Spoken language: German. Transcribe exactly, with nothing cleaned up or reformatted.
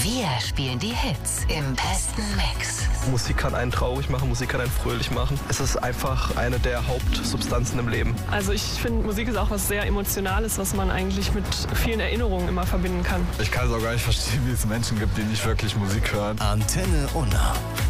Wir spielen die Hits im besten Mix. Musik kann einen traurig machen, Musik kann einen fröhlich machen. Es ist einfach eine der Hauptsubstanzen im Leben. Also ich finde, Musik ist auch was sehr Emotionales, was man eigentlich mit vielen Erinnerungen immer verbinden kann. Ich kann es auch gar nicht verstehen, wie es Menschen gibt, die nicht wirklich Musik hören. Antenne Unna.